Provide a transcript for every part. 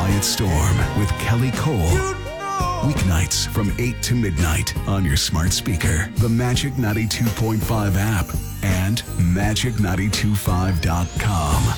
Quiet Storm with Kelly Cole. Weeknights from 8 to midnight on your smart speaker, the Magic 92.5 app, and magic925.com.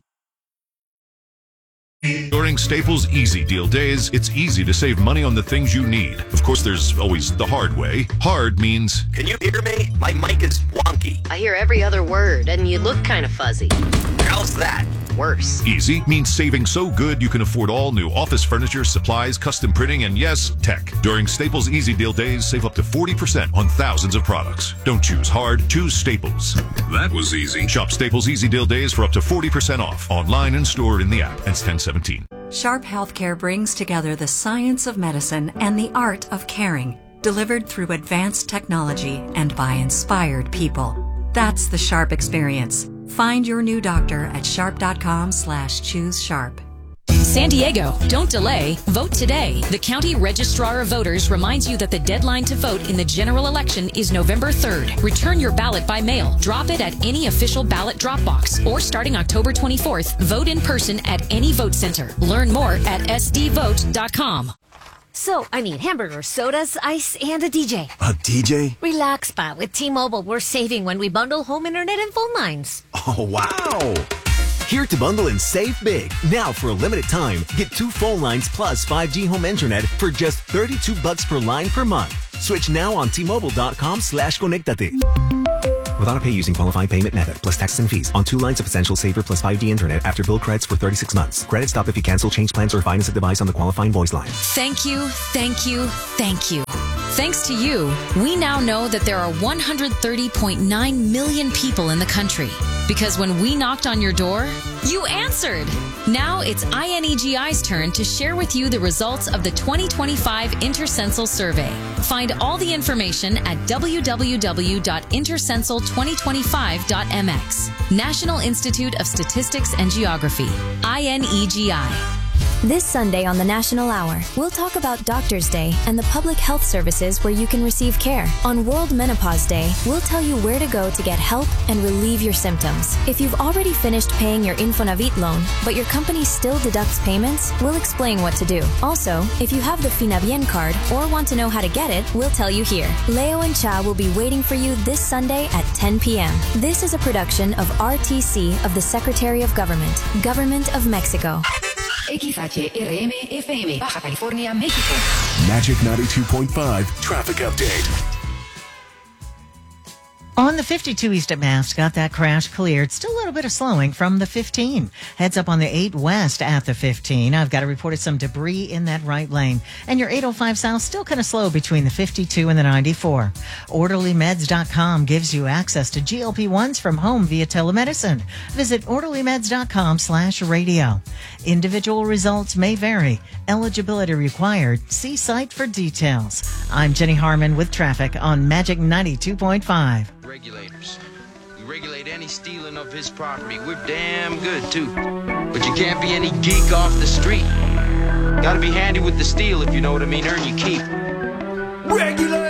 During Staples Easy Deal Days, it's easy to save money on the things you need. Of course, there's always the hard way. Hard means... Can you hear me? My mic is wonky. I hear every other word, and you look kind of fuzzy. How's that? Worse. Easy means saving so good you can afford all new office furniture, supplies, custom printing, and yes, tech. During Staples Easy Deal Days, save up to 40% on thousands of products. Don't choose hard, choose Staples. That was easy. Shop Staples Easy Deal Days for up to 40% off. Online and store in the app. Ends 10/17. Sharp Healthcare brings together the science of medicine and the art of caring, delivered through advanced technology and by inspired people. That's the Sharp experience. Find your new doctor at sharp.com/choose sharp. San Diego, don't delay. Vote today. The County Registrar of Voters reminds you that the deadline to vote in the general election is November 3rd. Return your ballot by mail. Drop it at any official ballot drop box. Or starting October 24th, vote in person at any vote center. Learn more at sdvote.com. So, I need hamburgers, sodas, ice, and a DJ. A DJ? Relax, Pa. With T-Mobile, we're saving when we bundle home internet and phone lines. Oh, wow! Here to bundle and save big. Now, for a limited time, get 2 phone lines plus 5G home internet for just $32 per line per month. Switch now on T-Mobile.com/conectate. With auto pay using qualifying payment method plus taxes and fees on 2 lines of Essential Saver plus 5G internet after bill credits for 36 months. Credit stop if you cancel, change plans, or finance a device on the qualifying voice line. Thank you, thank you, thank you. Thanks to you, we now know that there are 130.9 million people in the country. Because when we knocked on your door, you answered. Now it's INEGI's turn to share with you the results of the 2025 Intercensal Survey. Find all the information at www.intercensal2025.mx. National Institute of Statistics and Geography, INEGI. This Sunday on the National Hour, we'll talk about Doctor's Day and the public health services where you can receive care. On World Menopause Day, we'll tell you where to go to get help and relieve your symptoms. If you've already finished paying your Infonavit loan, but your company still deducts payments, we'll explain what to do. Also, if you have the Finabien card or want to know how to get it, we'll tell you here. Leo and Cha will be waiting for you this Sunday at 10 p.m. This is a production of RTC of the Secretary of Government, Government of Mexico. XHRM FM, Baja California, Mexico. Magic 92.5 traffic update. On the 52 east at Mascot, that crash cleared. Still a little bit of slowing from the 15. Heads up on the 8 west at the 15. I've got to report some debris in that right lane. And your 805 south still kind of slow between the 52 and the 94. OrderlyMeds.com gives you access to GLP-1s from home via telemedicine. Visit OrderlyMeds.com/radio. Individual results may vary. Eligibility required. See site for details. I'm Jenny Harmon with traffic on Magic 92.5. Regulators. We regulate any stealing of his property. We're damn good, too. But you can't be any geek off the street. Gotta be handy with the steel, if you know what I mean. Earn your keep. Regular!